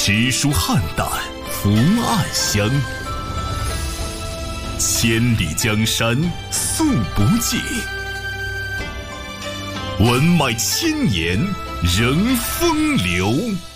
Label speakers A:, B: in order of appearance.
A: 诗书汉胆，伏暗香。千里江山素不尽，文脉千年仍风流。